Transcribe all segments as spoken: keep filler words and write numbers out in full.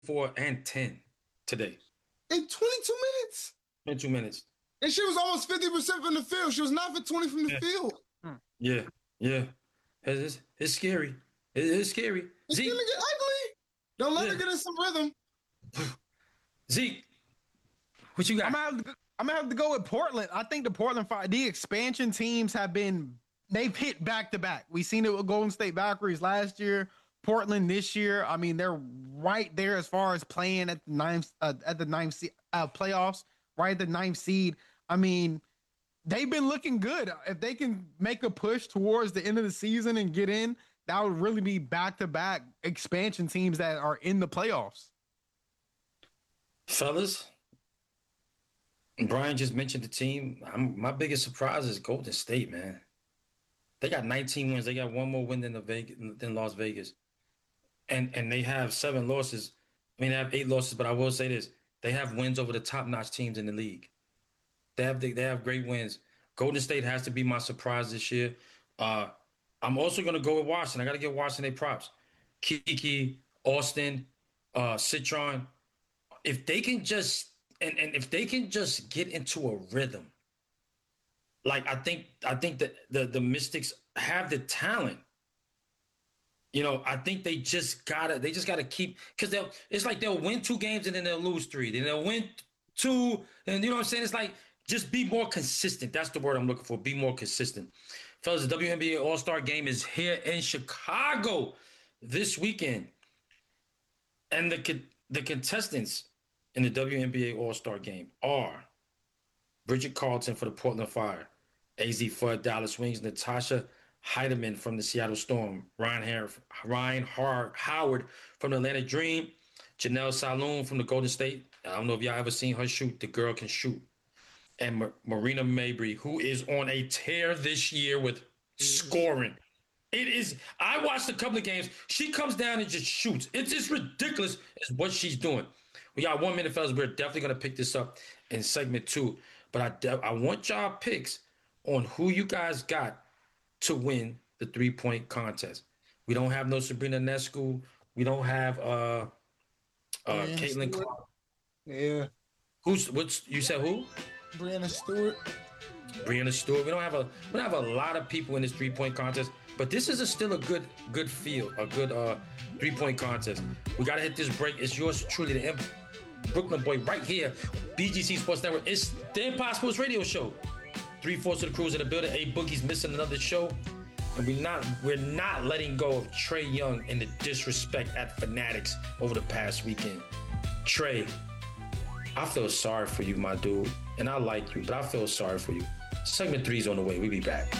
four, and ten today. In twenty-two minutes. twenty-two minutes. And she was almost fifty percent from the field. She was not for twenty from the yeah. field. Yeah, yeah. It's, it's scary. It, it's scary. It's Zeke, gonna get ugly. Don't let yeah. her get in some rhythm. Zeke, what you got? I'm gonna, have to, I'm gonna have to go with Portland. I think the Portland Fire, the expansion teams have been, they've hit back to back. We seen it with Golden State Valkyries last year, Portland this year. I mean, they're right there as far as playing at the ninth uh, at the ninth se- uh, playoffs, right at the ninth seed. I mean, they've been looking good. If they can make a push towards the end of the season and get in, that would really be back to back expansion teams that are in the playoffs. Fellas, Brian just mentioned the team. I'm, my biggest surprise is Golden State, man. They got nineteen wins. They got one more win than the Vegas, than Las Vegas, and and they have seven losses. I mean, they have eight losses, but I will say this: they have wins over the top-notch teams in the league. They have they, they have great wins. Golden State has to be my surprise this year. Uh, I'm also going to go with Washington. I got to give Washington their props. Kiki, Austin, uh, Citron. If they can just and, and if they can just get into a rhythm, like I think I think that the, the Mystics have the talent. You know, I think they just gotta they just gotta keep because they'll it's like they'll win two games and then they'll lose three. Then they'll win two, and you know what I'm saying? It's like just be more consistent. That's the word I'm looking for. Be more consistent. Fellas, the W N B A All-Star Game is here in Chicago this weekend. And the the contestants in the W N B A All-Star Game are Bridget Carlton for the Portland Fire, A Z Fudd, Dallas Wings, Natasha Heidemann from the Seattle Storm, Ryan, Har- Ryan Har- Howard from the Atlanta Dream, Janelle Saloon from the Golden State. I don't know if y'all ever seen her shoot. The girl can shoot. And Mar- Marina Mabrey, who is on a tear this year with scoring. It is, I watched a couple of games. She comes down and just shoots. It's just ridiculous as what she's doing. We got one minute, fellas. We're definitely going to pick this up in segment two. But I, de- I want y'all picks on who you guys got to win the three-point contest. We don't have no Sabrina Ionescu. We don't have uh, uh, Caitlin Clark. Yeah. Who's, what's, you said who? Breanna Stewart. Breanna Stewart. We don't have a we don't have a lot of people in this three-point contest, but this is a, still a good good field, a good uh, three-point contest. We gotta hit this break. It's yours truly, the M- Brooklyn boy, right here, B G C Sports Network. It's the Empire Sports Radio Show. Three-fourths of the crew's in the building. A Boogie's missing another show, and we not we're not letting go of Trae Young and the disrespect at Fanatics over the past weekend. Trae, I feel sorry for you, my dude. And I like you, but I feel sorry for you. Segment three is on the way. We'll be back.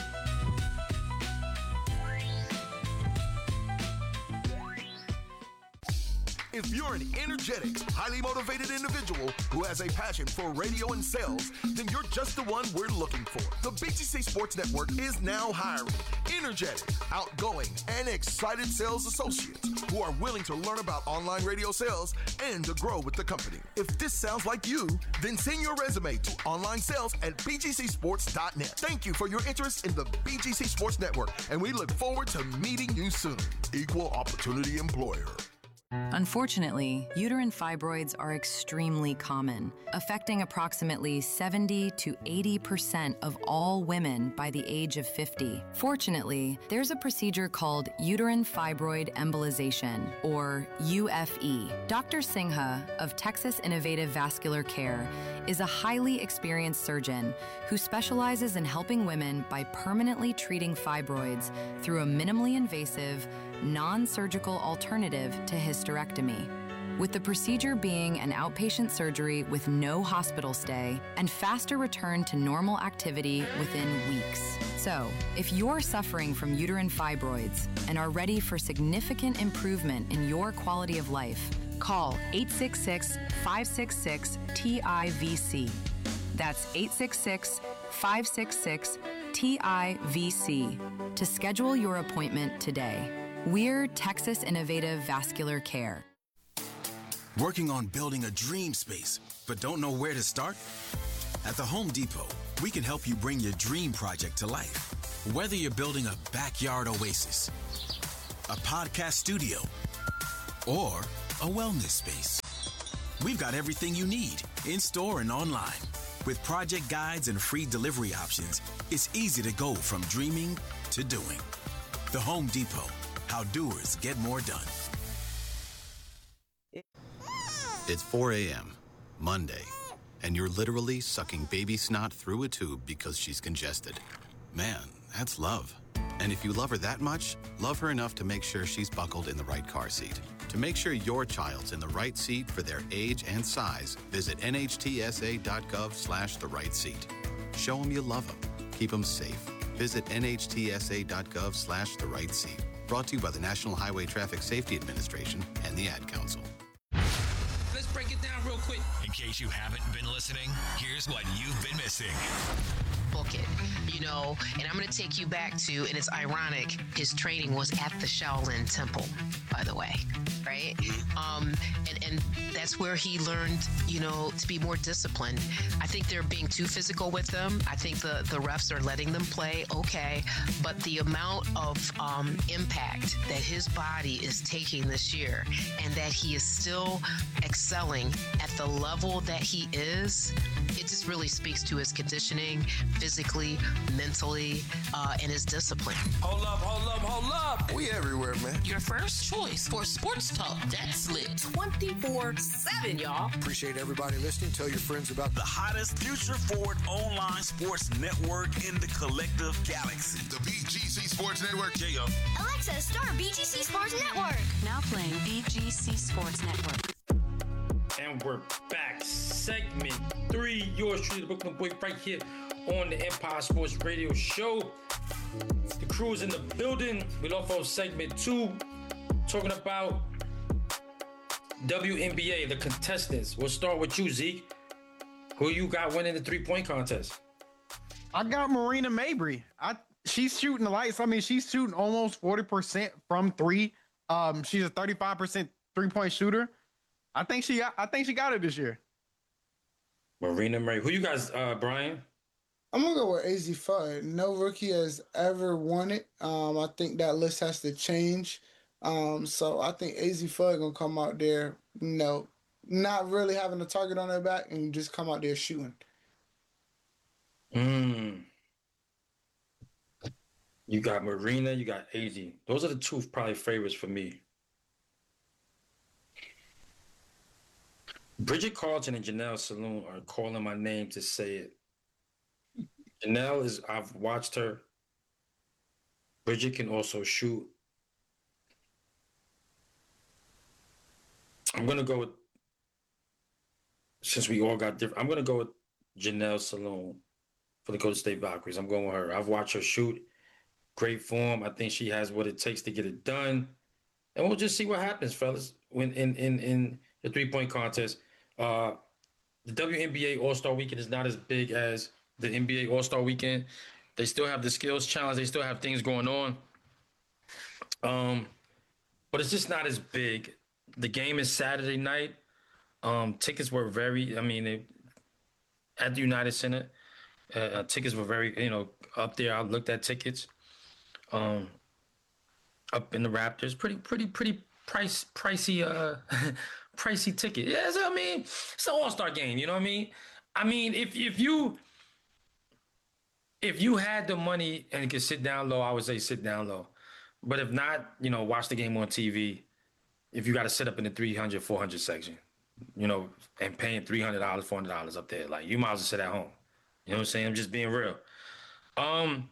If you're an energetic, highly motivated individual who has a passion for radio and sales, then you're just the one we're looking for. The B G C Sports Network is now hiring energetic, outgoing, and excited sales associates who are willing to learn about online radio sales and to grow with the company. If this sounds like you, then send your resume to online sales at b g c sports dot net. Thank you for your interest in the B G C Sports Network, and we look forward to meeting you soon. Equal Opportunity Employer. Unfortunately, uterine fibroids are extremely common, affecting approximately seventy to eighty percent of all women by the age of fifty. Fortunately, there's a procedure called uterine fibroid embolization, or U F E. Doctor Singha of Texas Innovative Vascular Care is a highly experienced surgeon who specializes in helping women by permanently treating fibroids through a minimally invasive, non-surgical alternative to hysterectomy. With the procedure being an outpatient surgery with no hospital stay and faster return to normal activity within weeks. So, if you're suffering from uterine fibroids and are ready for significant improvement in your quality of life, call eight six six, five six six, T I V C. That's eight six six, five six six, T I V C to schedule your appointment today. We're Texas Innovative Vascular Care. Working on building a dream space, but don't know where to start? At the Home Depot, we can help you bring your dream project to life. Whether you're building a backyard oasis, a podcast studio, or a wellness space. We've got everything you need in store and online. With project guides and free delivery options, it's easy to go from dreaming to doing. The Home Depot, how doers get more done. It's four a.m., Monday, and you're literally sucking baby snot through a tube because she's congested. Man, that's love. And if you love her that much, love her enough to make sure she's buckled in the right car seat. To make sure your child's in the right seat for their age and size, visit nhtsa.gov slash the right seat. Show them you love them. Keep them safe. Visit nhtsa.gov slash the right seat. Brought to you by the National Highway Traffic Safety Administration and the Ad Council. Let's break it down real quick. In case you haven't been listening, here's what you've been missing. Book it, you know, and I'm going to take you back to, and it's ironic, his training was at the Shaolin Temple, by the way, right? Um, and, and that's where he learned, you know, to be more disciplined. I think they're being too physical with them. I think the, the refs are letting them play, okay, but the amount of um, impact that his body is taking this year and that he is still excelling at the level that he is, it just really speaks to his conditioning, physically, mentally, uh, and his discipline. Hold up, hold up, hold up. We everywhere, man. Your first choice for sports talk that's lit twenty-four seven, y'all. Appreciate everybody listening. Tell your friends about the hottest future forward online sports network in the collective galaxy. The B G C Sports Network. J-O. Alexa, start B G C Sports Network. Now playing B G C Sports Network. And we're back. Segment three. Yours truly, the Brooklyn Boy, right here on the Empire Sports Radio Show. The crew is in the building. We left off segment two, talking about W N B A, the contestants. We'll start with you, Zeke. Who you got winning the three-point contest? I got Marina Mabrey. I she's shooting the lights. I mean, she's shooting almost forty percent from three. Um, she's a thirty-five percent three-point shooter. I think she got I think she got it this year. Marina Mabrey. Who you guys, uh, Brian? I'm gonna go with A Z Fudd. No rookie has ever won it. Um, I think that list has to change. Um, so I think A Z Fudd gonna come out there, you know, not really having a target on their back and just come out there shooting. Mm. You got Marina, you got A Z. Those are the two probably favorites for me. Bridget Carlton and Janelle Saloon are calling my name to say it. Janelle is, I've watched her. Bridget can also shoot. I'm going to go with, since we all got different, I'm going to go with Janelle Saloon for the Golden State Valkyries. I'm going with her. I've watched her shoot. Great form. I think she has what it takes to get it done. And we'll just see what happens, fellas, when in, in, in the three-point contest. Uh, the W N B A All-Star Weekend is not as big as the N B A All-Star Weekend. They still have the skills challenge. They still have things going on. Um, but it's just not as big. The game is Saturday night. Um, tickets were very, I mean, they, at the United Center, uh, uh, tickets were very, you know, up there. I looked at tickets. Um, up in the Raptors, pretty, pretty, pretty price, pricey, uh, pricey ticket. Yeah, so, I mean, it's an all-star game. You know what I mean? I mean, if if you if you had the money and could sit down low, I would say sit down low. But if not, you know, watch the game on T V. If you got to sit up in the three hundred, four hundred section, you know, and paying three hundred dollars, four hundred dollars up there, like you might as well sit at home. You know what I'm saying? I'm just being real. Um.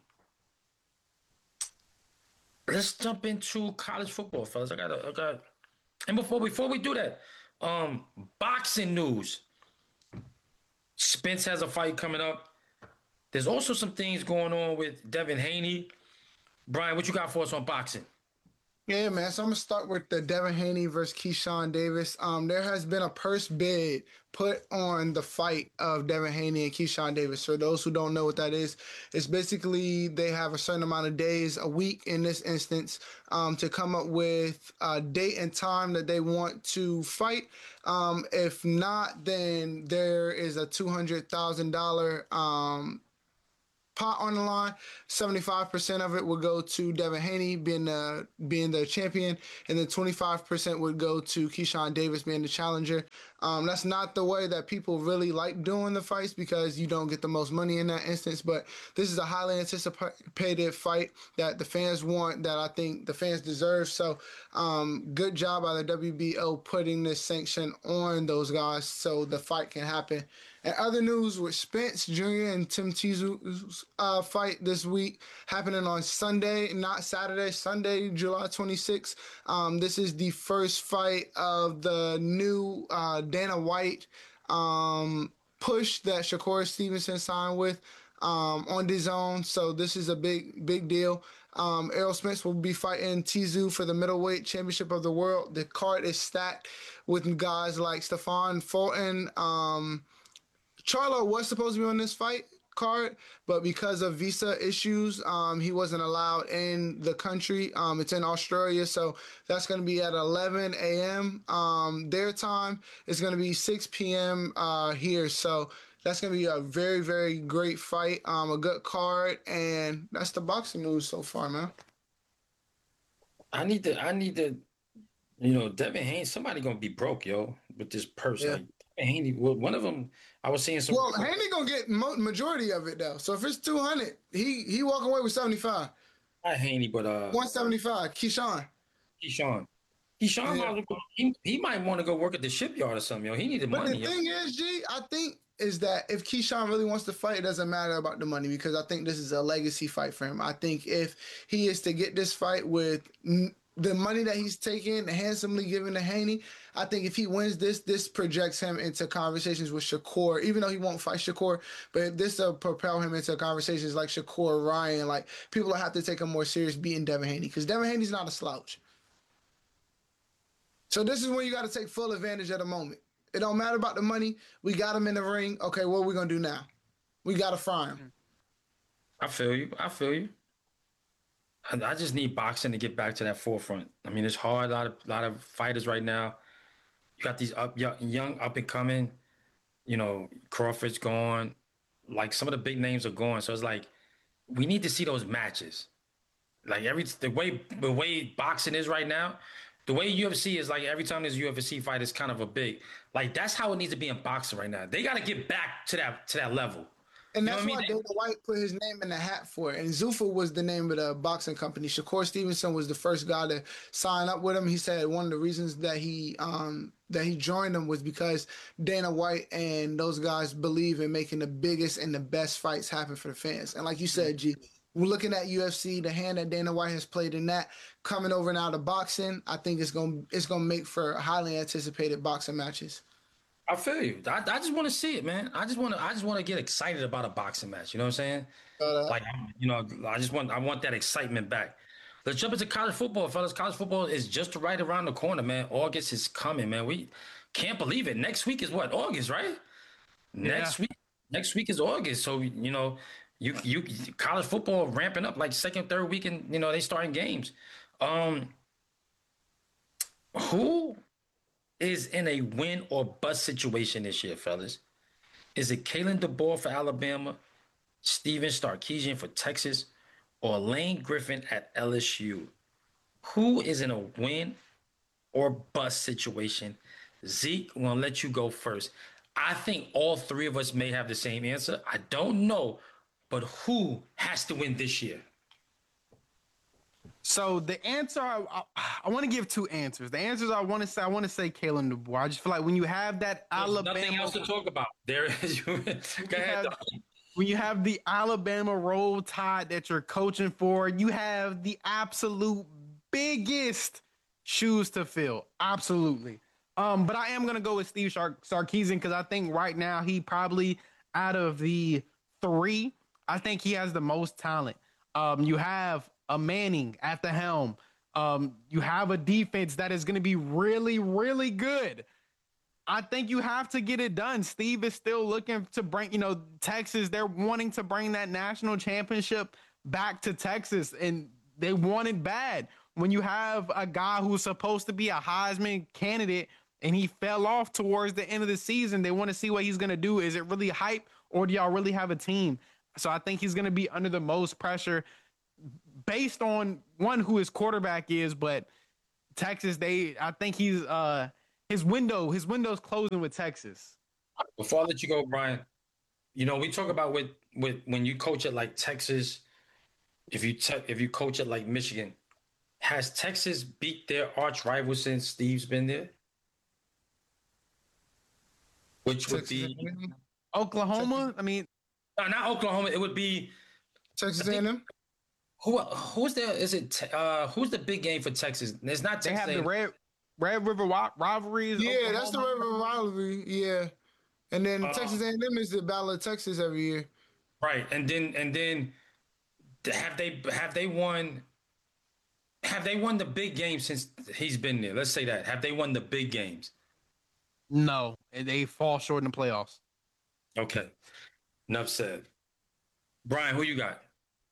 Let's jump into college football, fellas. I got, I got, and before before we do that, um, boxing news. Spence has a fight coming up. There's also some things going on with Devin Haney. Brian, what you got for us on boxing? Yeah, man. So I'm gonna start with the Devin Haney versus Keyshawn Davis. Um, there has been a purse bid put on the fight of Devin Haney and Keyshawn Davis. For those who don't know what that is, it's basically they have a certain amount of days, a week in this instance, um, to come up with a date and time that they want to fight. Um, if not, then there is a two hundred thousand dollars um, pot on the line. seventy-five percent of it would go to Devin Haney being the being the champion, and then twenty-five percent would go to Keyshawn Davis being the challenger. Um, that's not the way that people really like doing the fights because you don't get the most money in that instance. But this is a highly anticipated fight that the fans want, that I think the fans deserve. So um, good job by the W B O putting this sanction on those guys so the fight can happen. And other news with Spence Junior and Tim Tszyu's uh, fight this week happening on Sunday, not Saturday, Sunday, July twenty-sixth. Um, this is the first fight of the new uh, Dana White um, push that Shakur Stevenson signed with um, on DAZN. So this is a big, big deal. Um, Errol Spence will be fighting Tszyu for the middleweight championship of the world. The card is stacked with guys like Stefan Fulton. Um, Charlo was supposed to be on this fight card, but because of visa issues, um, he wasn't allowed in the country. Um, it's in Australia, so that's going to be at eleven a.m. Um, their time. It's going to be six p.m. Uh, here, so that's going to be a very, very great fight, um, a good card, and that's the boxing news so far, man. I need to, I need to, you know, Devin Haney, somebody going to be broke, yo, with this purse. Yeah. Like, Devin Haney, well, one of them, I was seeing some. Well, Haney going to get mo- majority of it, though. So if it's two hundred, he he walk away with seventy-five. Not Haney, but uh, one seventy-five, Keyshawn. Keyshawn. Keyshawn, Yeah. might, he, he might want to go work at the shipyard or something, yo. He needed But money. the thing is, G, I think is that if Keyshawn really wants to fight, it doesn't matter about the money because I think this is a legacy fight for him. I think if he is to get this fight with n- the money that he's taking, handsomely given to Haney, I think if he wins this, this projects him into conversations with Shakur, even though he won't fight Shakur, but this will propel him into conversations like Shakur, Ryan, like people will have to take him more serious beating Devin Haney because Devin Haney's not a slouch. So this is when you got to take full advantage of the moment. It don't matter about the money. We got him in the ring. Okay, what are we going to do now? We got to fry him. I feel you. I feel you. I, I just need boxing to get back to that forefront. I mean, it's hard. A lot of, lot of fighters right now. You got these up, young, young up and coming. You know, Crawford's gone. Like some of the big names are gone. So it's like we need to see those matches. Like every the way the way boxing is right now. The way U F C is, like, every time there's a U F C fight, it's kind of a big, like, that's how it needs to be in boxing right now. They got to get back to that to that level. And You know that's what I why mean? Dana White put his name in the hat for it. And Zuffa was the name of the boxing company. Shakur Stevenson was the first guy to sign up with him. He said one of the reasons that he um, that he joined them was because Dana White and those guys believe in making the biggest and the best fights happen for the fans. And like you said, G, we're looking at U F C, the hand that Dana White has played in that, coming over now to boxing. I think it's gonna it's gonna make for highly anticipated boxing matches. I feel you. I, I just want to see it, man. I just want to. I just want to get excited about a boxing match. You know what I'm saying? Uh, like, you know, I just want. I want that excitement back. Let's jump into college football, fellas. College football is just right around the corner, man. August is coming, man. We can't believe it. Next week is what? August, right? Next Yeah. week. Next week is August. So you know, you you college football ramping up like second, third week, and you know they starting games. Um, who is in a win or bust situation this year, fellas? Is it Kalen DeBoer for Alabama, Steven Sarkisian for Texas, or Lane Griffin at L S U? Who is in a win or bust situation? Zeke, I'm gonna let you go first. I think all three of us may have the same answer. I don't know, but who has to win this year? So the answer, I, I, I want to give two answers. The answers I want to say, I want to say Kalen DeBoer. I just feel like when you have that There's Alabama, nothing else to talk about. There is. Go ahead. have, when you have the Alabama Roll Tide that you're coaching for, you have the absolute biggest shoes to fill. Absolutely. Um, but I am gonna go with Steve Sar- Sarkisian because I think right now he probably out of the three, I think he has the most talent. Um, you have a Manning at the helm. Um, you have a defense that is going to be really, really good. I think you have to get it done. Steve is still looking to bring, you know, Texas, they're wanting to bring that national championship back to Texas, and they want it bad. When you have a guy who's supposed to be a Heisman candidate and he fell off towards the end of the season, they want to see what he's going to do. Is it really hype, or do y'all really have a team? So I think he's going to be under the most pressure based on one who his quarterback is, but Texas, they I think he's uh his window, his window's closing with Texas. Before I let you go, Brian, you know, we talk about with with when you coach at like Texas, if you te- if you coach at like Michigan, has Texas beat their arch rival since Steve's been there? Which would be Oklahoma. I mean, no, not Oklahoma. It would be Texas A and M. Who who's there? Is it uh who's the big game for Texas? It's not they Texas. have the Red Red River wi- rivalries. Yeah, Oklahoma. that's the Red River rivalry. Yeah, and then Uh, Texas A and M is the Battle of Texas every year. Right, and then and then have they have they won? Have they won the big game since he's been there? Let's say that. Have they won the big games? No, and they fall short in the playoffs. Okay, enough said. Brian, who you got?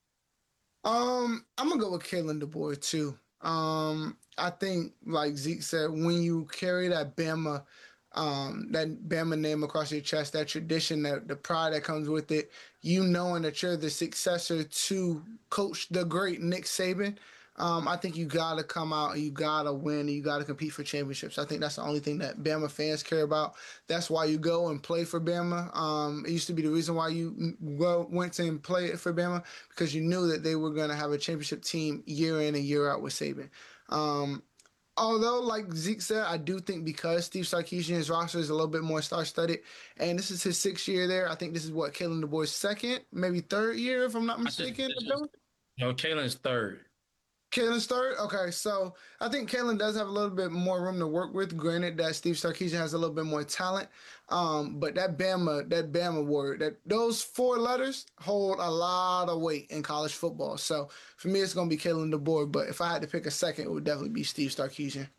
Um, I'm gonna go with Kalen DeBoer too. Um, I think, like Zeke said, when you carry that Bama, um, that Bama name across your chest, that tradition, that the pride that comes with it, you knowing that you're the successor to Coach the great Nick Saban. Um, I think you gotta come out and you gotta win and you gotta compete for championships. I think that's the only thing that Bama fans care about. That's why you go and play for Bama. Um, it used to be the reason why you go, went to and played for Bama, because you knew that they were gonna have a championship team year in and year out with Saban. Um, although, like Zeke said, I do think because Steve Sarkisian's roster is a little bit more star-studded, and this is his sixth year there. I think this is what Kalen DeBoer's second, maybe third year, if I'm not mistaken. No, Kalen's third. Kalen's third? Okay, so I think Kalen does have a little bit more room to work with. Granted that Steve Sarkisian has a little bit more talent, um, but that Bama, that Bama word, that those four letters hold a lot of weight in college football. So for me, it's going to be Kalen DeBoer. But if I had to pick a second, it would definitely be Steve Sarkisian.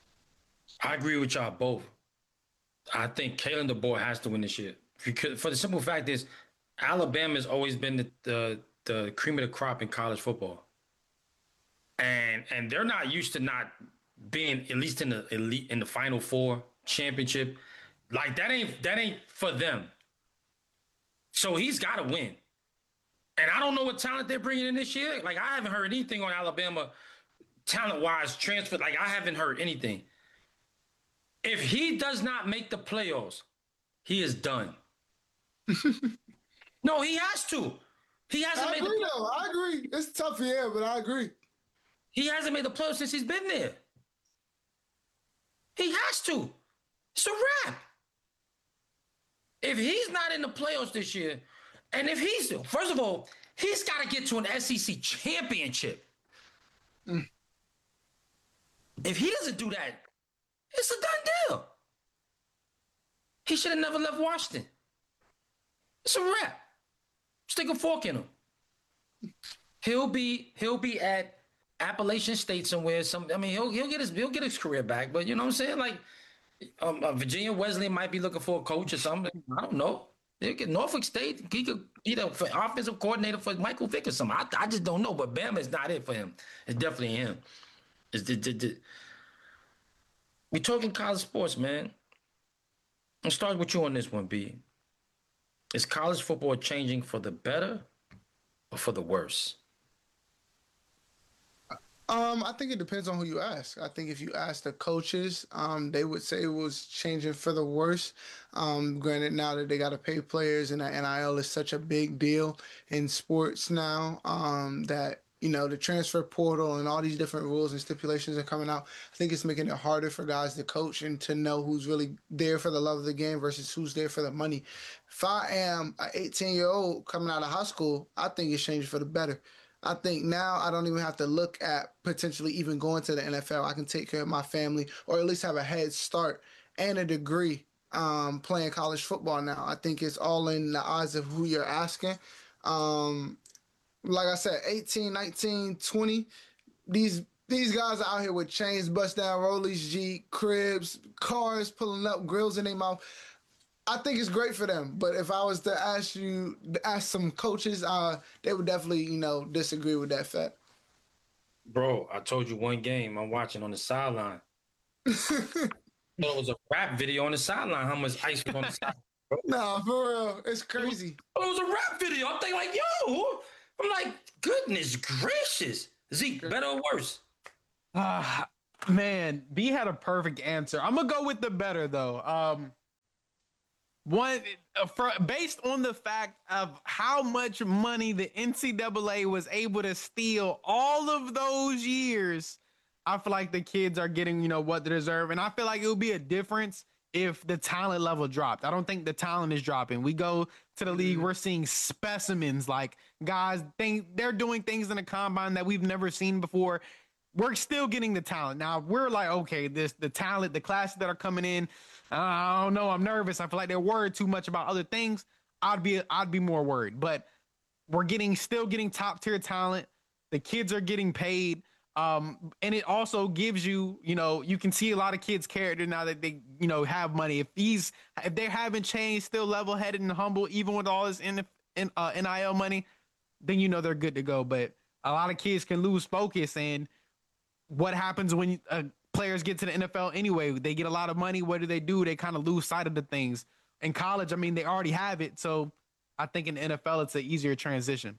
I agree with y'all both. I think Kalen DeBoer has to win this year. Because for the simple fact is, Alabama's always been the, the the cream of the crop in college football. And and they're not used to not being at least in the elite in the Final Four championship. Like that ain't that ain't for them. So he's got to win. And I don't know what talent they're bringing in this year. Like I haven't heard anything on Alabama talent-wise transfer. Like I haven't heard anything. If he does not make the playoffs, he is done. No, he has to. He hasn't I made agree, the though. I agree. It's tough, yeah, but I agree. He hasn't made the playoffs since he's been there. He has to. It's a wrap. If he's not in the playoffs this year, and if he's, first of all, he's got to get to an S E C championship. Mm. If he doesn't do that, it's a done deal. He should have never left Washington. It's a wrap. Stick a fork in him. He'll be he'll be at Appalachian State somewhere. Some I mean he'll he'll get his he'll get his career back. But you know what I'm saying? Like um, uh, Virginia Wesleyan might be looking for a coach or something. I don't know. He'll get Norfolk State. He could be the offensive coordinator for Michael Vick or something. I, I just don't know. But Bama is not it for him. It's definitely him. It's the, the, the, we talking college sports, man. I'll start with you on this one, B. Is college football changing for the better or for the worse? Um, I think it depends on who you ask. I think if you ask the coaches, um, they would say it was changing for the worse. Um, granted, now that they got to pay players and that N I L is such a big deal in sports now, um, that, you know, the transfer portal and all these different rules and stipulations are coming out. I think it's making it harder for guys to coach and to know who's really there for the love of the game versus who's there for the money. If I am an eighteen-year-old coming out of high school, I think it's changing for the better. I think now I don't even have to look at potentially even going to the N F L. I can take care of my family or at least have a head start and a degree um, playing college football now. I think it's all in the eyes of who you're asking. Um, like I said, eighteen, nineteen, twenty, these these guys are out here with chains, bust down, rollies, G, cribs, cars pulling up, grills in their mouth. I think it's great for them, but if I was to ask you, ask some coaches, uh, they would definitely, you know, disagree with that fact. Bro, I told you one game I'm watching on the sideline. Well, it was a rap video on the sideline. How much ice was on the sideline? Nah, for real, it's crazy. It was a rap video. I'm thinking like, yo, I'm like, goodness gracious. Zeke, better or worse? Ah, man, B had a perfect answer. I'm gonna go with the better though. Um, one uh, for, based on the fact of how much money the N C double A was able to steal all of those years, I feel like the kids are getting, you know, what they deserve, and I feel like it would be a difference if the talent level dropped. I don't think the talent is dropping. We go to the league, we're seeing specimens, like guys think they're doing things in the combine that we've never seen before. We're still getting the talent. Now we're like, okay, this the talent, the classes that are coming in, uh, I don't know, I'm nervous. I feel like they're worried too much about other things. I'd be I'd be more worried. But we're getting still getting top tier talent. The kids are getting paid. Um, and it also gives you, you know, you can see a lot of kids' character now that they, you know, have money. If these, if they haven't changed, still level-headed and humble, even with all this in, in, uh, N I L money, then you know they're good to go. But a lot of kids can lose focus. And what happens when uh, players get to the N F L anyway? They get a lot of money. What do they do? They kind of lose sight of the things. In college, I mean, they already have it. So I think in the N F L, it's an easier transition.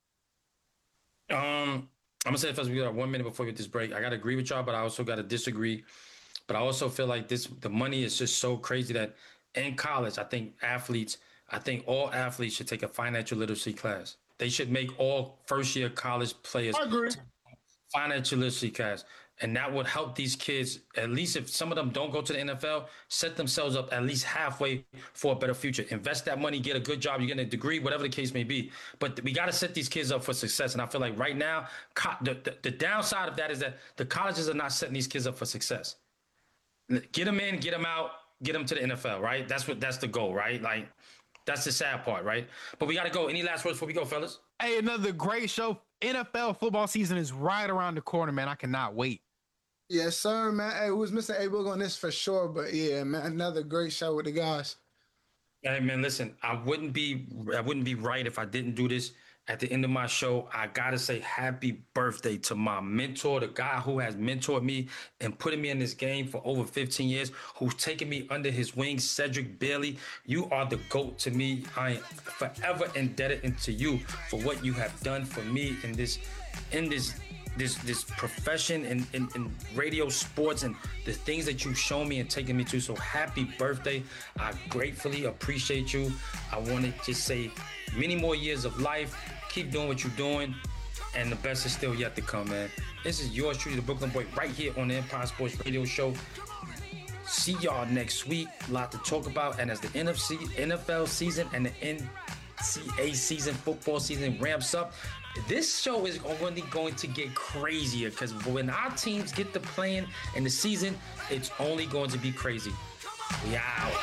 Um. I'm gonna say it first. We got one minute before we get this break. I gotta agree with y'all, but I also gotta disagree. But I also feel like this, the money is just so crazy that in college, I think athletes, I think all athletes should take a financial literacy class. They should make all first year college players I agree. financial literacy class. And that would help these kids, at least if some of them don't go to the N F L, set themselves up at least halfway for a better future. Invest that money, get a good job, you get a degree, whatever the case may be. But we got to set these kids up for success. And I feel like right now, the, the, the downside of that is that the colleges are not setting these kids up for success. Get them in, get them out, get them to the N F L, right? That's what that's the goal, right? Like, that's the sad part, right? But we got to go. Any last words before we go, fellas? Hey, another great show. N F L football season is right around the corner, man. I cannot wait. Yes, sir, man. Hey, we was missing A Boog on this for sure, but yeah, man, another great show with the guys. Hey, man, listen, I wouldn't be I wouldn't be right if I didn't do this. At the end of my show, I gotta say happy birthday to my mentor, the guy who has mentored me and putting me in this game for over fifteen years, who's taken me under his wings, Cedric Bailey. You are the GOAT to me. I am forever indebted to you for what you have done for me in this in this this this profession in, in, in radio sports and the things that you've shown me and taken me to. So happy birthday. I gratefully appreciate you. I want to just say many more years of life. Keep doing what you're doing. And the best is still yet to come, man. This is yours truly, the Brooklyn Boy, right here on the Empire Sports Radio Show. See y'all next week. A lot to talk about. And as the N F C, N F L season and the N C A A season, football season ramps up, this show is only going to get crazier because when our teams get to playing in the season, it's only going to be crazy. We out.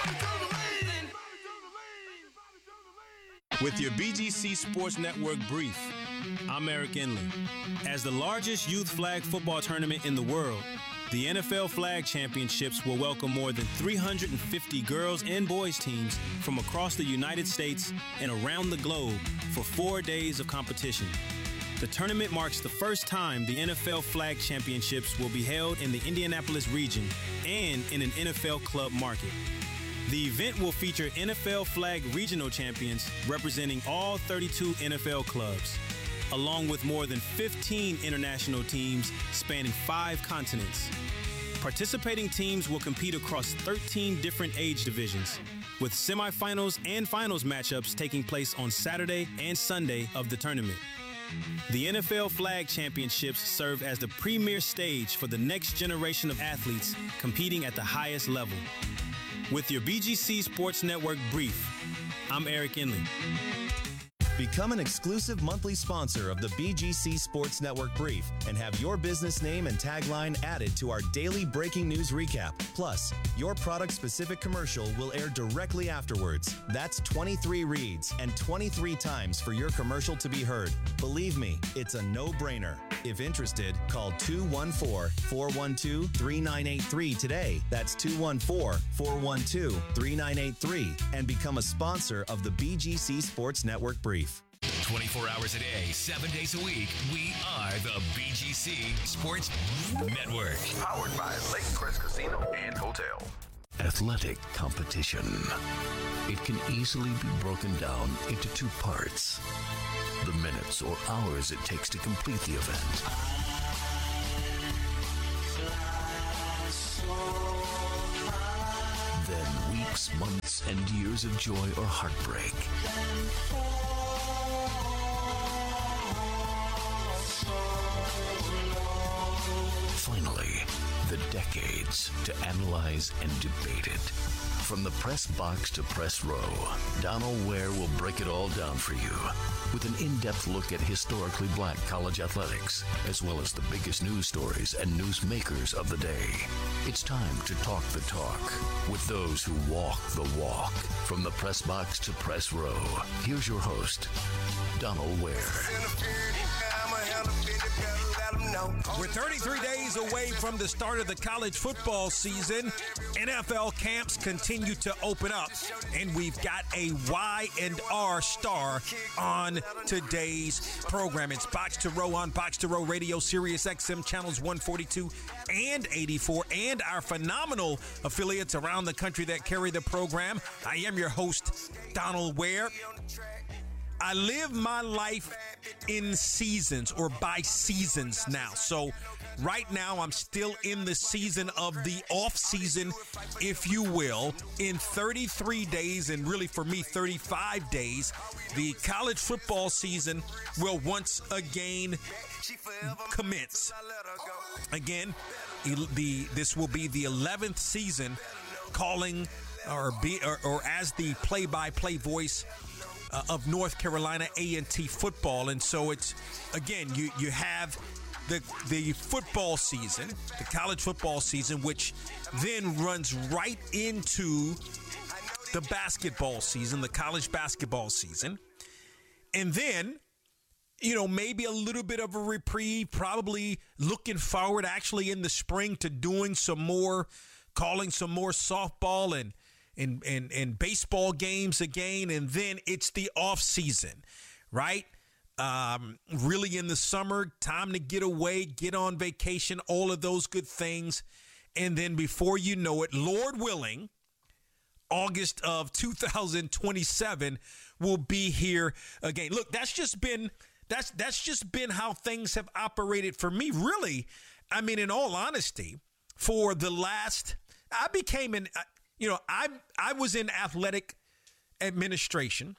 With your B G C Sports Network brief, I'm Eric Inley. As the largest youth flag football tournament in the world, the N F L Flag Championships will welcome more than three hundred fifty girls and boys teams from across the United States and around the globe for four days of competition. The tournament marks the first time the N F L Flag Championships will be held in the Indianapolis region and in an N F L club market. The event will feature N F L Flag regional champions representing all thirty-two N F L clubs, along with more than fifteen international teams spanning five continents. Participating teams will compete across thirteen different age divisions, with semifinals and finals matchups taking place on Saturday and Sunday of the tournament. The N F L Flag Championships serve as the premier stage for the next generation of athletes competing at the highest level. With your B G C Sports Network brief, I'm Eric Inley. Become an exclusive monthly sponsor of the B G C Sports Network Brief and have your business name and tagline added to our daily breaking news recap. Plus, your product-specific commercial will air directly afterwards. That's twenty-three reads and twenty-three times for your commercial to be heard. Believe me, it's a no-brainer. If interested, call two one four, four one two, three nine eight three today. That's two one four, four one two, three nine eight three and become a sponsor of the B G C Sports Network Brief. twenty-four hours a day, seven days a week, we are the B G C Sports Network. Powered by Lake Crest Casino and Hotel. Athletic competition. it can easily be broken down into two parts. The minutes or hours it takes to complete the event. Then weeks, months, and years of joy or heartbreak. Finally, the decades to analyze and debate it. From the press box to press row, Donald Ware will break it all down for you with an in-depth look at historically black college athletics, as well as the biggest news stories and newsmakers of the day. It's time to talk the talk with those who walk the walk. From the press box to press row, here's your host, Donald Ware. We're thirty-three days away from the start of the college football season. N F L camps continue to open up, and we've got a Y and R star on today's program. It's Box to Row on Box to Row Radio, Sirius X M channels one forty-two and eighty-four, and our phenomenal affiliates around the country that carry the program. I am your host, Donald Ware. I live my life in seasons or by seasons now. So right now I'm still in the season of the off season, if you will. In thirty-three days, and really for me thirty-five days, the college football season will once again commence. Again, the this will be the eleventh season calling or be or, or as the play-by-play voice Uh, of North Carolina A and T football. And so it's, again, you, you have the the football season, the college football season, which then runs right into the basketball season, the college basketball season. And then, you know, maybe a little bit of a reprieve, probably looking forward actually in the spring to doing some more, calling some more softball and And, and and baseball games again, and then it's the off season, right? Um, really in the summer, time to get away, get on vacation, all of those good things. And then before you know it, Lord willing, August of two thousand twenty-seven will be here again. Look, that's just been that's that's just been how things have operated for me. Really, I mean, in all honesty, for the last, I became an. You know, I I was in athletic administration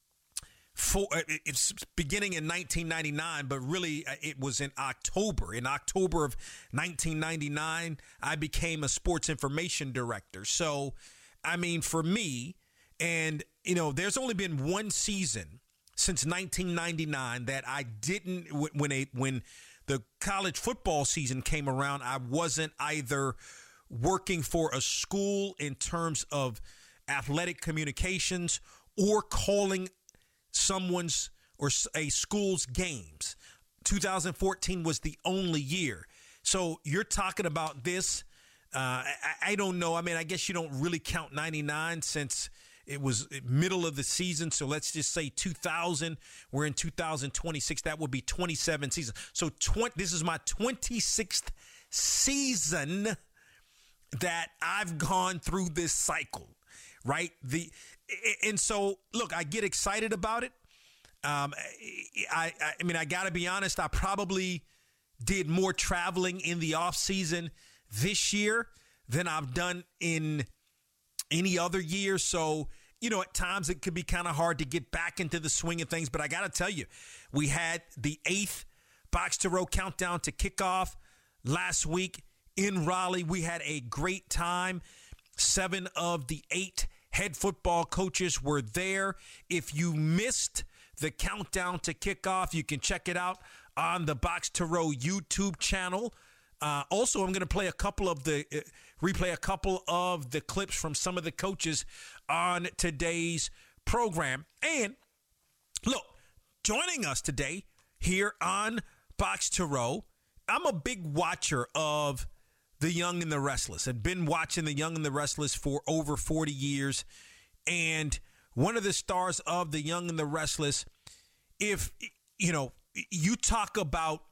for it's beginning in nineteen ninety-nine, but really it was in October. In October of nineteen ninety-nine, I became a sports information director. So, I mean, for me, and you know, there's only been one season since nineteen ninety-nine that I didn't when a when the college football season came around, I wasn't either working for a school in terms of athletic communications or calling someone's or a school's games. two thousand fourteen was the only year. So you're talking about this. Uh, I, I don't know. I mean, I guess you don't really count ninety-nine since it was middle of the season. So let's just say two thousand. We're in two thousand twenty-six. That would be twenty-seven seasons. So twenty, this is my twenty-sixth season that I've gone through this cycle, right? The and so look, I get excited about it. Um, I, I I mean, I got to be honest. I probably did more traveling in the off season this year than I've done in any other year. So you know, at times it could be kind of hard to get back into the swing of things. But I got to tell you, we had the eighth Box to Row countdown to kickoff last week in Raleigh. We had a great time. Seven of the eight head football coaches were there. If you missed the countdown to kickoff, you can check it out on the Box to Row YouTube channel. Uh, also, I'm going to play a couple of the uh, replay a couple of the clips from some of the coaches on today's program. And look, joining us today here on Box to Row, I'm a big watcher of The Young and the Restless. I've been watching The Young and the Restless for over forty years. And one of the stars of The Young and the Restless, if, you know, you talk about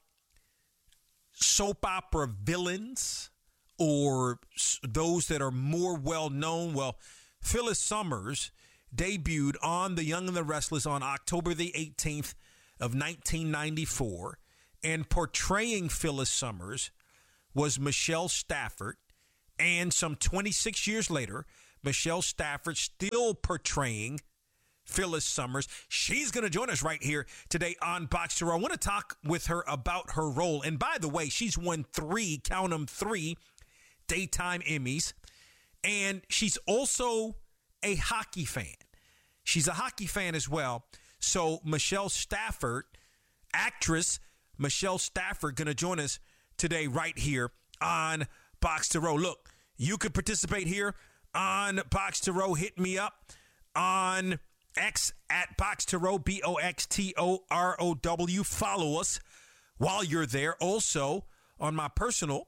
soap opera villains or those that are more well known, well, Phyllis Summers debuted on The Young and the Restless on October the eighteenth of nineteen ninety-four, and portraying Phyllis Summers was Michelle Stafford. And some twenty-six years later, Michelle Stafford still portraying Phyllis Summers. She's going to join us right here today on Box to Row. I want to talk with her about her role. And by the way, she's won three, count them three, daytime Emmys. And she's also a hockey fan. She's a hockey fan as well. So Michelle Stafford, actress Michelle Stafford, going to join us today right here on Box to Row. Look, you could participate here on Box to Row. Hit me up on X at Box to Row, B O X T O R O W. Follow us while you're there. Also on my personal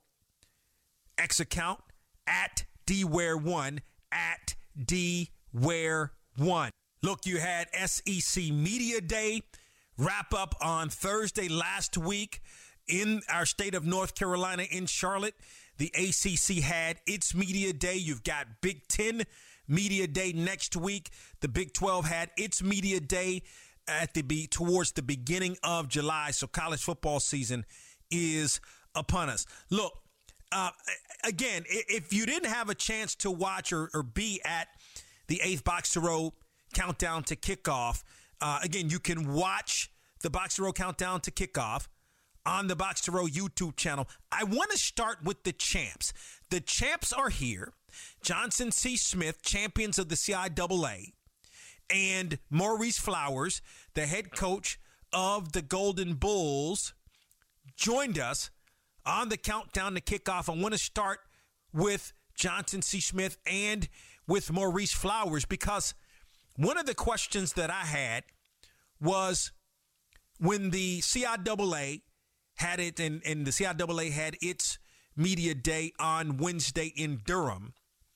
X account at D Ware one, at D Ware one. Look, you had S E C Media Day wrap up on Thursday last week in our state of North Carolina in Charlotte. The A C C had its Media Day. You've got Big Ten Media Day next week. The Big twelve had its Media Day at the be towards the beginning of July. So college football season is upon us. Look, uh, again, if you didn't have a chance to watch or, or be at the eighth Box to Row countdown to kickoff, uh, again, you can watch the Box to Row countdown to kickoff on the Box to Row YouTube channel. I want to start with the champs. The champs are here. Johnson C. Smith, champions of the C I A A, and Maurice Flowers, the head coach of the Golden Bulls, joined us on the countdown to kickoff. I want to start with Johnson C. Smith and with Maurice Flowers, because one of the questions that I had was when the C I A A had it, and, and the C I A A had its media day on Wednesday in Durham.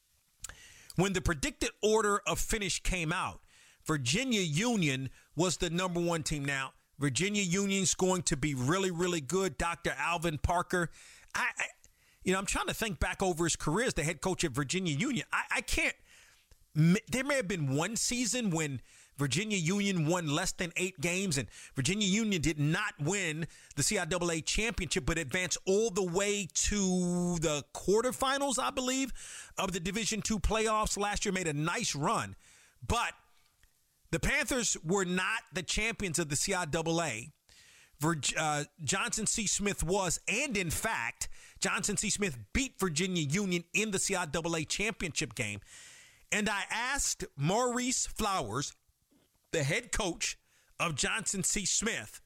When the predicted order of finish came out, Virginia Union was the number one team. Now, Virginia Union's going to be really, really good. Doctor Alvin Parker, I, I you know, I'm trying to think back over his career as the head coach at Virginia Union. I, I can't. There may have been one season when Virginia Union won less than eight games, and Virginia Union did not win the C I A A championship, but advanced all the way to the quarterfinals, I believe, of the Division two playoffs last year. Made a nice run, but the Panthers were not the champions of the C I A A. Vir- uh, Johnson C. Smith was, and in fact, Johnson C. Smith beat Virginia Union in the C I A A championship game. And I asked Maurice Flowers, the head coach of Johnson C. Smith,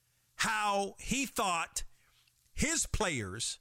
how he thought his players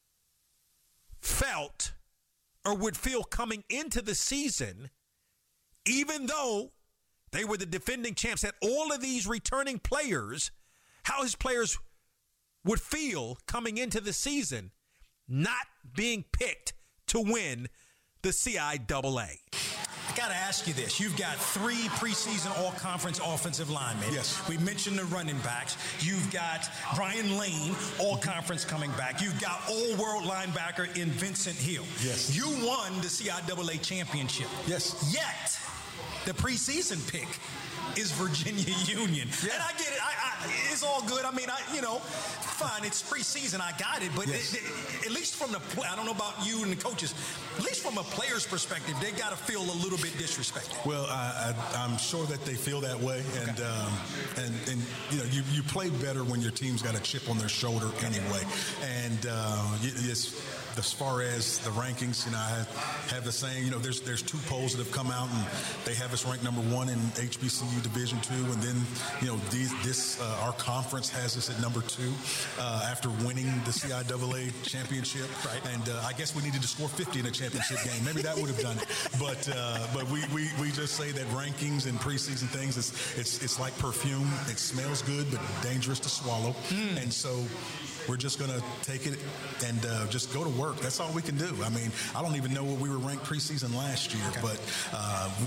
felt or would feel coming into the season, even though they were the defending champs, had all of these returning players, how his players would feel coming into the season not being picked to win the C I A A. I got to ask you this. You've got three preseason all-conference offensive linemen. Yes. We mentioned the running backs. You've got Brian Lane, all-conference coming back. You've got all-world linebacker in Vincent Hill. Yes. You won the C I A A championship. Yes. Yet, the preseason pick is Virginia Union. Yeah. And I get it. I, I, it's all good. I mean, I you know, fine. It's preseason. I got it. But yes. it, it, at least from the play, I don't know about you and the coaches, at least from a player's perspective, they got to feel a little bit disrespected. Well, I, I, I'm sure that they feel that way. And, okay. um, and, and you know, you, you play better when your team's got a chip on their shoulder anyway. And uh, it's, as far as the rankings, you know, I have, have the saying, you know, there's there's two polls that have come out, and they have us ranked number one in H B C U Division two, and then, you know, these, this uh, our conference has us at number two uh, after winning the C I A A championship. Right. And uh, I guess we needed to score fifty in a championship game. Maybe that would have done it. But uh, but we, we, we just say that rankings and preseason things, it's it's it's like perfume. It smells good, but dangerous to swallow. Mm. And so we're just going to take it and uh, just go to work. That's all we can do. I mean, I don't even know where we were ranked preseason last year, okay. but uh,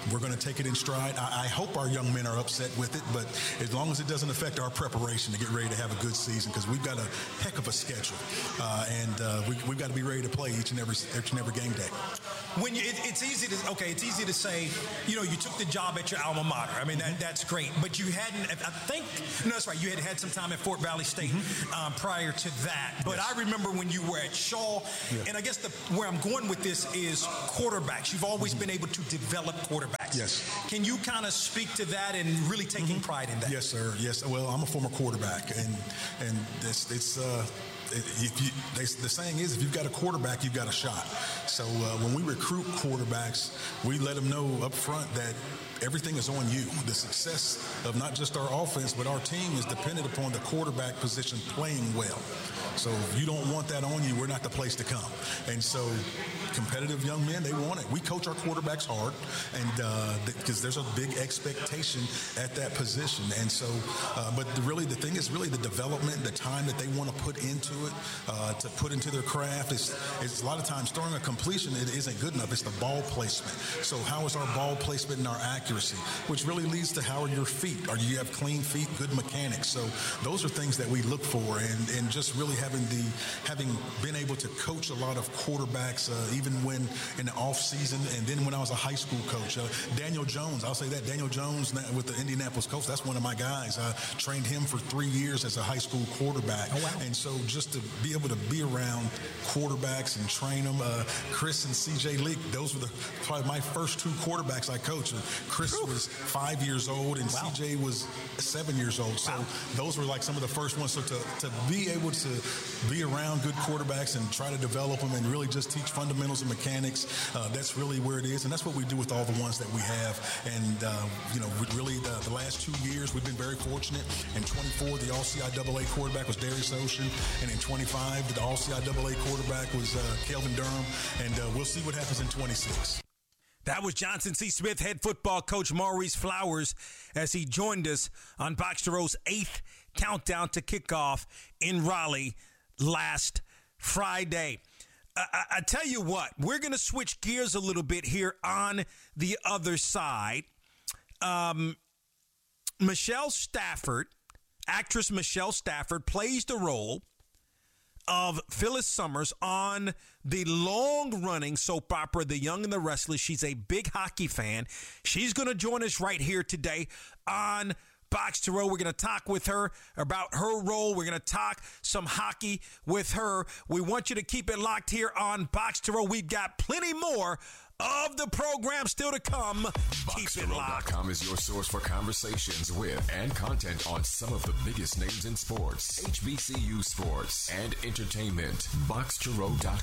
we're going to take it in stride. I, I hope our young men are upset with it, but as long as it doesn't affect our preparation to get ready to have a good season, because we've got a heck of a schedule, uh, and uh, we, we've got to be ready to play each and every each and every game day. When you, it, it's easy to okay, it's easy to say, you know, you took the job at your alma mater. I mean, that, that's great, but you hadn't. I think no, that's right. You had had some time at Fort Valley State mm-hmm. um, prior to that. But yes. I remember when you were at Shaw, yeah. and I guess the where I'm going with this is quarterbacks. You've always mm-hmm. been able to develop quarterbacks. Yes. Can you kind of speak to that and really taking mm-hmm. pride in that? Yes, sir. Yes. Well, I'm a former quarterback, and and it's it's. Uh, If you, they, the saying is, if you've got a quarterback, you've got a shot. So uh, when we recruit quarterbacks, we let them know up front that everything is on you. The success of not just our offense, but our team is dependent upon the quarterback position playing well. So if you don't want that on you, we're not the place to come. And so competitive young men, they want it. We coach our quarterbacks hard, and because uh, there's a big expectation at that position. And so, uh, but the, really the thing is really the development, the time that they want to put into it, uh, to put into their craft. Is, is a lot of times throwing a completion, it isn't good enough. It's the ball placement. So how is our ball placement and our accuracy, which really leads to how are your feet? Are you have clean feet, good mechanics? So those are things that we look for, and, and just really having the having been able to coach a lot of quarterbacks, uh, even when in the off season, and then when I was a high school coach. Uh, Daniel Jones, I'll say that Daniel Jones with the Indianapolis Colts, that's one of my guys. I trained him for three years as a high school quarterback. Oh, wow. And so just to be able to be around quarterbacks and train them, uh, Chris and C J Leak, those were the probably my first two quarterbacks I coached. Chris Ooh. was five years old, and wow. C J was seven years old. So wow. those were like some of the first ones. So to, to be able to be around good quarterbacks and try to develop them and really just teach fundamentals and mechanics, uh, that's really where it is. And that's what we do with all the ones that we have. And, uh, you know, really the, the last two years, we've been very fortunate. In twenty-four, the All-C I A A quarterback was Darius Ocean. And in twenty-five, the All-C I A A quarterback was uh, Kelvin Durham. And uh, we'll see what happens in twenty-six. That was Johnson C. Smith head football coach Maurice Flowers as he joined us on Box to Row's eighth countdown to kickoff in Raleigh last Friday. I, I, I tell you what, we're going to switch gears a little bit here on the other side. Um, Michelle Stafford, actress Michelle Stafford, plays the role of Phyllis Summers on the long-running soap opera, The Young and the Restless. She's a big hockey fan. She's going to join us right here today on Box to Row. We're going to talk with her about her role. We're going to talk some hockey with her. We want you to keep it locked here on Box to Row. We've got plenty more of the program still to come. Box to row dot com is your source for conversations with and content on some of the biggest names in sports, H B C U sports, and entertainment. Box to row dot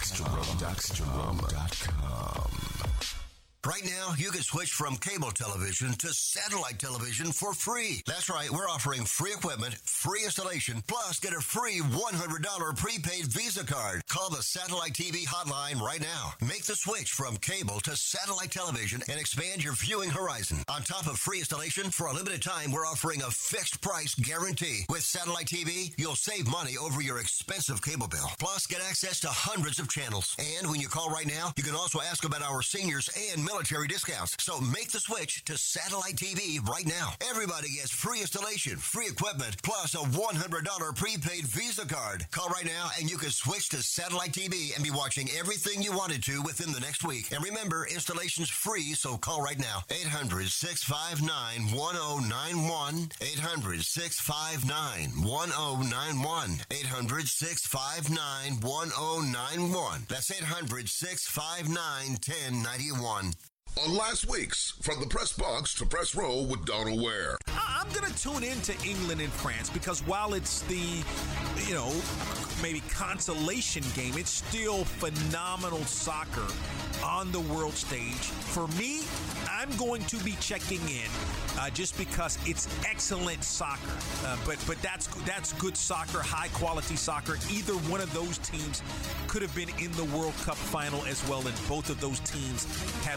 com. Right now, you can switch from cable television to satellite television for free. That's right, we're offering free equipment, free installation, plus get a free one hundred dollars prepaid Visa card. Call the Satellite T V hotline right now. Make the switch from cable to satellite television and expand your viewing horizon. On top of free installation, for a limited time, we're offering a fixed price guarantee. With Satellite T V, you'll save money over your expensive cable bill. Plus, get access to hundreds of channels. And when you call right now, you can also ask about our seniors and military discounts. So make the switch to Satellite T V right now. Everybody gets free installation, free equipment, plus a one hundred dollars prepaid Visa card. Call right now and you can switch to Satellite T V and be watching everything you wanted to within the next week. And remember, installation's free, so call right now. eight hundred, six five nine, one oh nine one. eight hundred, six five nine, one oh nine one. eight hundred, six five nine, one oh nine one. That's eight hundred, six five nine, one oh nine one. On last week's From the Press Box to Press Row with Donald Ware. I'm going to tune into England and France because while it's the, you know, maybe consolation game, it's still phenomenal soccer on the world stage. For me, I'm going to be checking in uh, just because it's excellent soccer. Uh, but but that's that's good soccer, high quality soccer. Either one of those teams could have been in the World Cup final as well, and both of those teams have star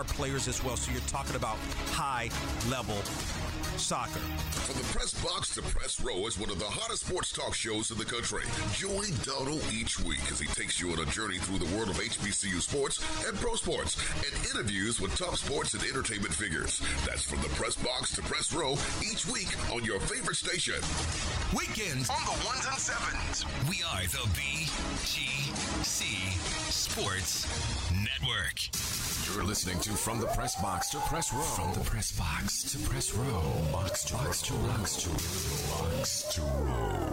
players as well. So you're talking about high-level soccer. From the press box to press row is one of the hottest sports talk shows in the country. Join Donald each week as he takes you on a journey through the world of H B C U sports and pro sports and interviews with top sports and entertainment figures. That's from the press box to press row each week on your favorite station. Weekends on the ones and sevens. We are the B G C Sports Network. You're listening to From the Press Box to Press Row. From the Press Box to Press Row. Box to box to box to box to row.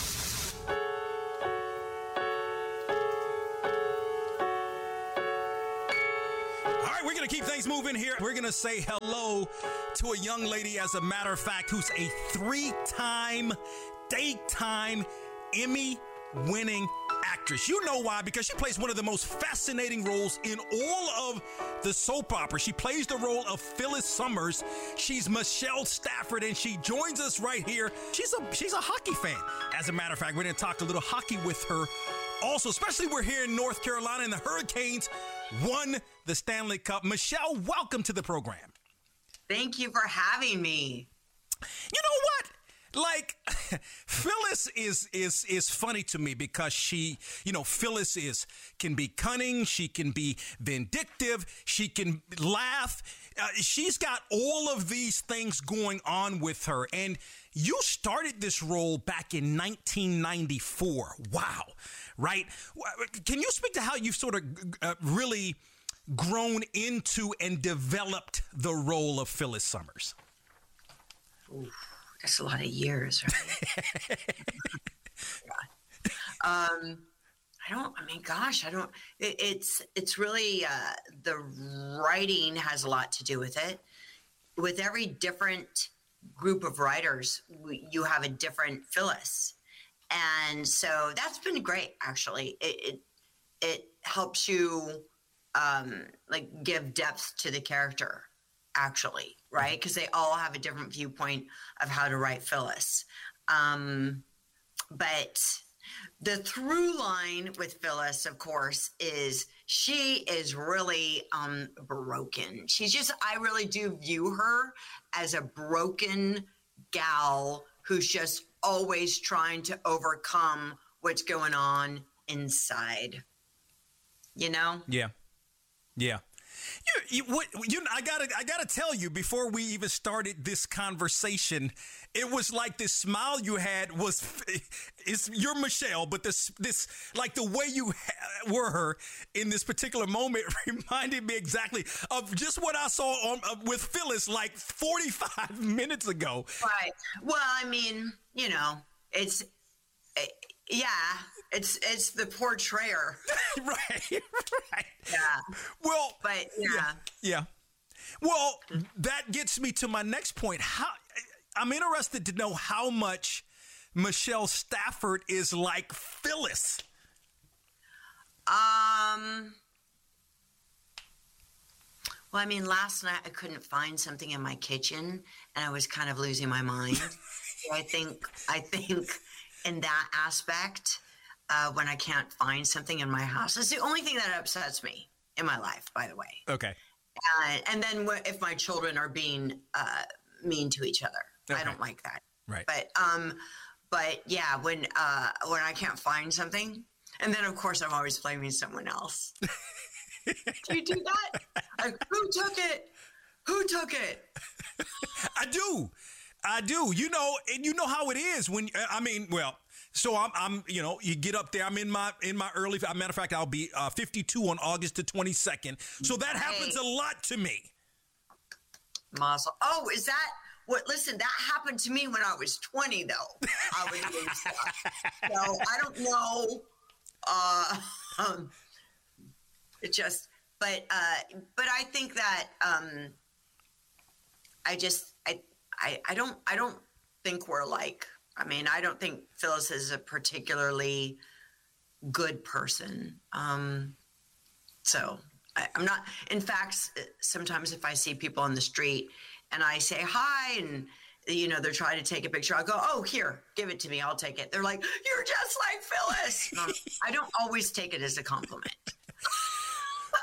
All right, we're going to keep things moving here. We're going to say hello to a young lady, as a matter of fact, who's a three-time, daytime Emmy-winning actress. You know why? Because she plays one of the most fascinating roles in all of the soap opera. She plays the role of Phyllis Summers. She's Michelle Stafford, and she joins us right here. She's a she's a hockey fan. As a matter of fact, we're going to talk a little hockey with her. Also, especially we're here in North Carolina, and the Hurricanes won the Stanley Cup. Michelle, welcome to the program. Thank you for having me. You know what? Like, Phyllis is is is funny to me because she, you know, Phyllis is can be cunning, she can be vindictive, she can laugh. Uh, she's got all of these things going on with her. And you started this role back in nineteen ninety-four. Wow. Right? Can you speak to how you've sort of uh, really grown into and developed the role of Phyllis Summers? Oof. That's a lot of years, right? um, I don't, I mean, gosh, I don't, it, it's, it's really, uh, the writing has a lot to do with it. With every different group of writers, we, you have a different Phyllis. And so that's been great, actually. It, it, it helps you, um, like give depth to the character, actually. Right? Because they all have a different viewpoint of how to write Phyllis. Um, but the through line with Phyllis, of course, is she is really um, broken. She's just, I really do view her as a broken gal who's just always trying to overcome what's going on inside. You know? Yeah. Yeah. You, you, what, you, I gotta, I gotta tell you, before we even started this conversation, it was like this smile you had was, it's you're Michelle, but this, this, like the way you ha- were her in this particular moment reminded me exactly of just what I saw on uh, with Phyllis like forty-five minutes ago. Right. Well, I mean, you know, it's, it, yeah. It's it's the portrayer. right, right. Yeah. Well, but yeah. yeah. Yeah. Well, that gets me to my next point. How I'm interested to know how much Michelle Stafford is like Phyllis. Um Well, I mean, last night I couldn't find something in my kitchen and I was kind of losing my mind. So I think I think in that aspect, Uh, when I can't find something in my house. It's the only thing that upsets me in my life, by the way. Okay. Uh, and then w- if my children are being uh, mean to each other, okay. I don't like that. Right. But um, but yeah, when uh, when I can't find something, and then of course I'm always blaming someone else. Do you do that? Like, who took it? Who took it? I do. I do. You know, and you know how it is when I mean, well. So I'm, I'm, you know, you get up there. I'm in my, in my early. As a matter of fact, I'll be uh, fifty-two on August the twenty-second. So that hey. happens a lot to me. Mazel. Oh, is that what? Listen, that happened to me when I was twenty, though. I was doing stuff. So I don't know. Uh, um, it just, but, uh, but I think that um, I just, I, I, I don't, I don't think we're like. I mean, I don't think Phyllis is a particularly good person. Um, so I, I'm not, in fact, sometimes if I see people on the street and I say hi and, you know, they're trying to take a picture, I'll go, oh, here, give it to me. I'll take it. They're like, you're just like Phyllis. No, I don't always take it as a compliment. but,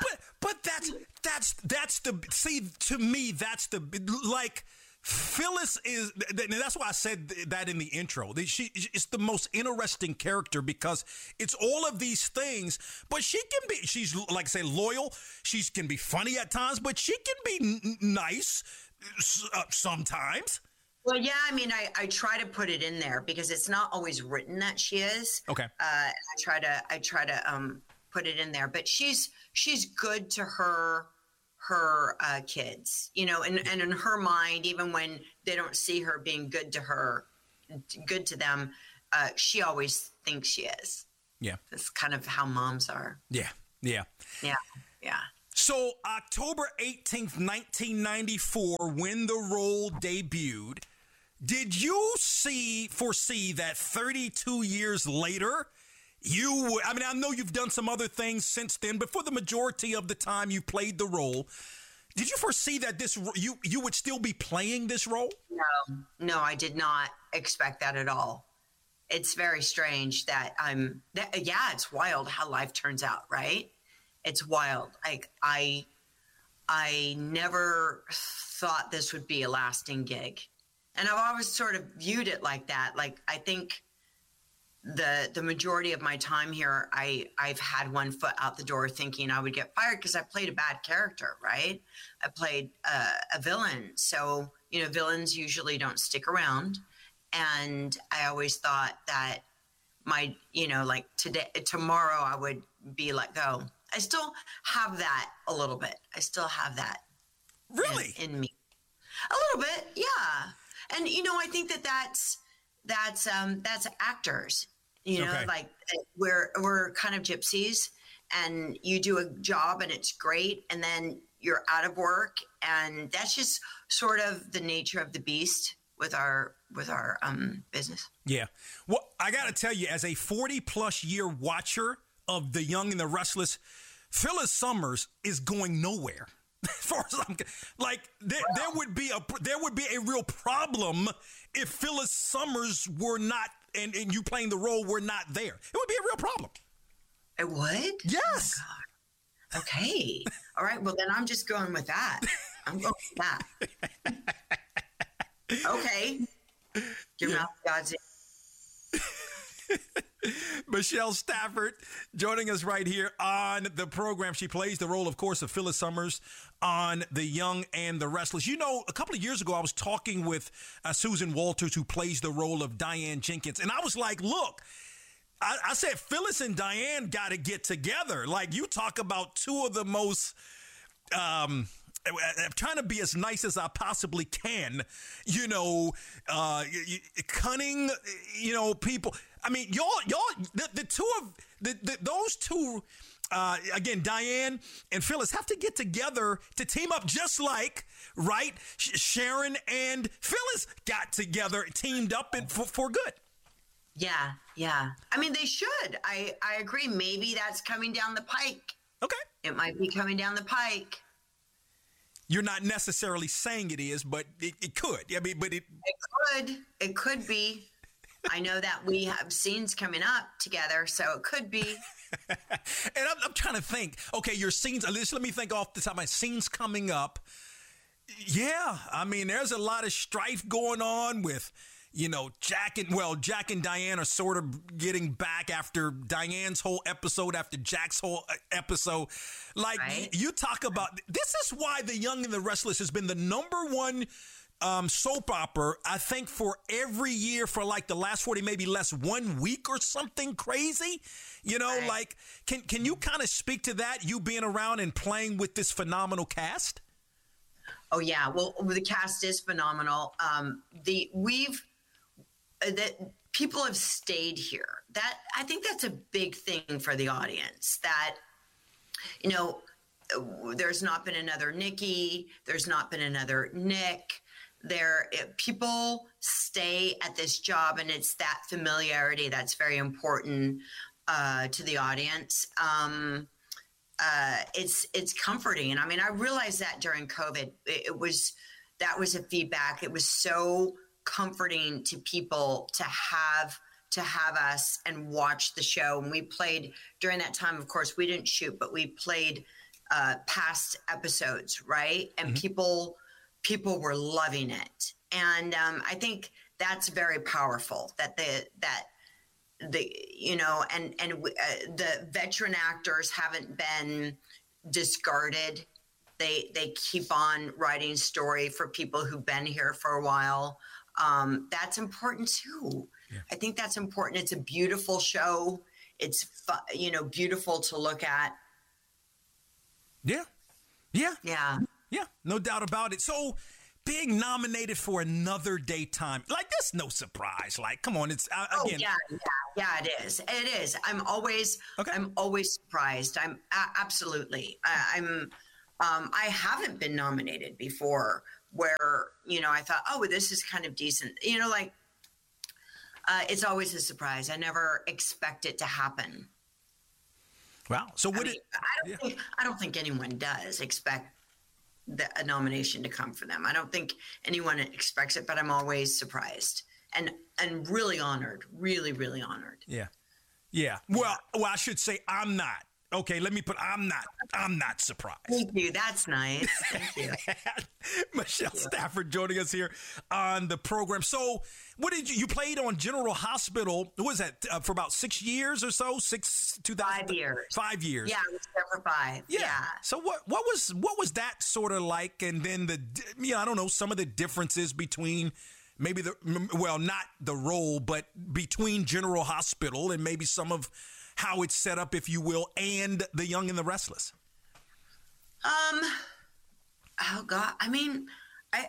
But that's that's that's the see to me that's the like Phyllis is and that's why I said that in the intro. She is the most interesting character because it's all of these things, but she can be she's like I say loyal. She can be funny at times, but she can be n- nice uh, sometimes. Well, yeah, I mean, I, I try to put it in there because it's not always written that she is. Okay. Uh, I try to I try to um, put it in there, but she's she's good to her her uh, kids, you know, and, and in her mind, even when they don't see her being good to her, good to them, uh, she always thinks she is. Yeah. That's kind of how moms are. Yeah. Yeah. Yeah. Yeah. So October eighteenth, nineteen ninety-four, when the role debuted, did you see, foresee that thirty-two years later, you would, I mean, I know you've done some other things since then, but for the majority of the time you played the role, did you foresee that this, you, you would still be playing this role? No, no, I did not expect that at all. It's very strange that I'm, that, yeah, it's wild how life turns out, right? It's wild. Like I, I never thought this would be a lasting gig. And I've always sort of viewed it like that. Like, I think the the majority of my time here, I, I've had one foot out the door thinking I would get fired because I played a bad character, right? I played uh, a villain. So, you know, villains usually don't stick around. And I always thought that my, you know, like today, tomorrow I would be let go. I still have that a little bit. I still have that. Really? In, in me. A little bit, yeah. And, you know, I think that that's, that's, um, that's actors, you know, Okay. like we're, we're kind of gypsies and you do a job and it's great. And then you're out of work. And that's just sort of the nature of the beast with our, with our, um, business. Yeah. Well, I got to tell you, as a forty plus year watcher of The Young and the Restless, Phyllis Summers is going nowhere. As far as I'm like, there, wow. there would be a there would be a real problem if Phyllis Summers were not and, and you playing the role were not there. It would be a real problem. It would? Yes. Oh, God. Okay. All right. Well, then I'm just going with that. I'm going with that. Okay. Your Yeah. mouth, God's Michelle Stafford joining us right here on the program. She plays the role, of course, of Phyllis Summers on The Young and the Restless. You know, a couple of years ago, I was talking with uh, Susan Walters, who plays the role of Diane Jenkins. And I was like, look, I, I said, Phyllis and Diane got to get together. Like, you talk about two of the most... Um, I'm trying to be as nice as I possibly can, you know, uh, cunning, you know, people. I mean, y'all, y'all, the, the two of the, the those two, uh, again, Diane and Phyllis have to get together to team up, just like, right? Sharon and Phyllis got together, teamed up and for, for good. Yeah, yeah. I mean, they should. I, I agree. Maybe that's coming down the pike. Okay. It might be coming down the pike. You're not necessarily saying it is, but it, it could. I mean, but it... It could. It could be. I know that we have scenes coming up together, so it could be. And I'm, I'm trying to think. Okay, your scenes... Just let me think off the top of my scenes coming up. Yeah, I mean, there's a lot of strife going on with... You know, Jack and, well, Jack and Diane are sort of getting back after Diane's whole episode, after Jack's whole episode. Like, right. you talk about, this is why The Young and the Restless has been the number one um, soap opera, I think, for every year for like the last forty, maybe less, one week or something crazy. You know, right. like, can, can you kind of speak to that, you being around and playing with this phenomenal cast? Oh, yeah. Well, the cast is phenomenal. Um, the, we've, that people have stayed here. That I think that's a big thing for the audience, that, you know, there's not been another Nikki, there's not been another Nick. There, it, people stay at this job, and it's that familiarity that's very important uh, to the audience. Um, uh, it's it's comforting, and I mean, I realized that during COVID, it, it was that was a feedback. It was so comforting to people to have to have us and watch the show. And we played during that time, of course, we didn't shoot, but we played uh, past episodes, right? And Mm-hmm. people people were loving it, and um, I think that's very powerful. That the that the you know, and and uh, the veteran actors haven't been discarded. They they keep on writing story for people who've been here for a while. Um, that's important too. Yeah. I think that's important. It's a beautiful show. It's fu- you know beautiful to look at. Yeah, yeah, Yeah. yeah, no doubt about it. So being nominated for another daytime, like that's no surprise. Like, come on, it's uh, Oh again. yeah, yeah, yeah. It is. It is. I'm always. I'm always surprised. I'm a- absolutely. I, I'm. Um, I haven't been nominated before, where you know I thought, oh, this is kind of decent. You know, like uh, it's always a surprise. I never expect it to happen. Wow. So what? I, mean, I don't think. I don't think anyone does expect the, a nomination to come for them. I don't think anyone expects it, but I'm always surprised and and really honored. Really, really honored. Yeah. Yeah. Well, well, I should say I'm not. Okay, let me put I'm not I'm not surprised. Thank you. That's nice. Thank you. Michelle Stafford joining us here on the program. So, what did you you played on General Hospital? What was that uh, for about six years or so? Six two thousand Five years. Five years. Yeah, I was there for five. Yeah. Yeah. So what what was what was that sort of like? And then the you know I don't know some of the differences between maybe the well not the role but between General Hospital and maybe some of how it's set up, if you will, and The Young and the Restless. Um. Oh God. I mean, I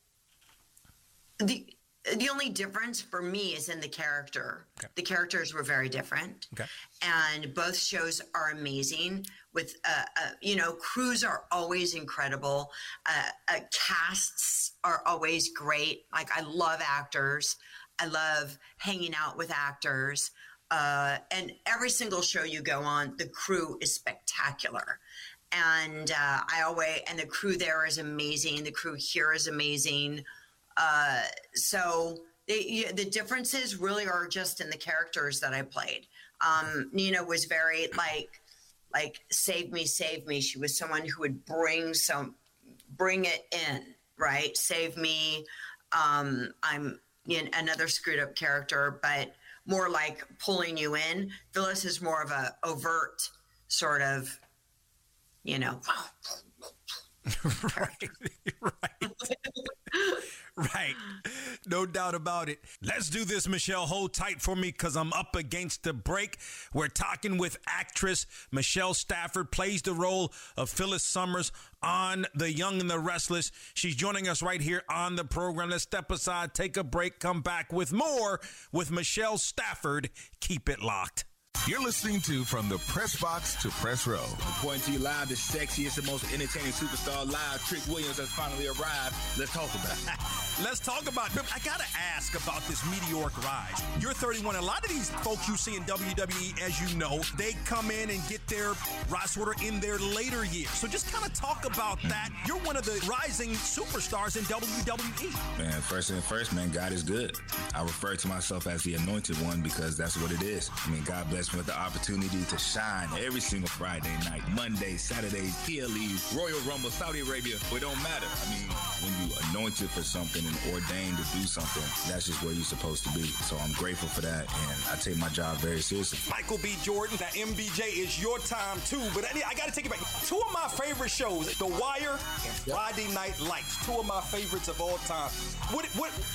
the the only difference for me is in the character. Okay. The characters were very different. Okay. And both shows are amazing. With uh, uh you know, crews are always incredible. Uh, uh, casts are always great. Like I love actors. I love hanging out with actors. Uh, and every single show you go on, the crew is spectacular. And uh, I always, and the crew there is amazing. The crew here is amazing. Uh, so the, the differences really are just in the characters that I played. Um, Nina was very like, like save me, save me. She was someone who would bring some, bring it in, right? Save me. Um, I'm you know, another screwed up character, but more like pulling you in. Phyllis is more of a overt sort of, you know. right, right, right. No doubt about it. Let's do this, Michelle. Hold tight for me because I'm up against the break. We're talking with actress Michelle Stafford, plays the role of Phyllis Summers on The Young and the Restless. She's joining us right here on the program. Let's step aside, take a break, come back with more with Michelle Stafford. Keep it locked. You're listening to From the Press Box to Press Row. Reporting to you live, the sexiest and most entertaining superstar live, Trick Williams, has finally arrived. Let's talk about it. Let's talk about it. I got to ask about this meteoric rise. You're thirty-one. A lot of these folks you see in W W E, as you know, they come in and get their rise sort of in their later years. So just kind of talk about that. You're one of the rising superstars in W W E. Man, first and first, man, God is good. I refer to myself as the anointed one because that's what it is. I mean, God bless me with the opportunity to shine every single Friday night, Monday, Saturdays, P L Es, Royal Rumble, Saudi Arabia. It don't matter. I mean, when you anointed for something and ordained to do something, that's just where you're supposed to be. So I'm grateful for that, and I take my job very seriously. Michael B. Jordan, that M B J is your time too, but I, I got to take it back. Two of my favorite shows, The Wire and Friday Night Lights, two of my favorites of all time. What, what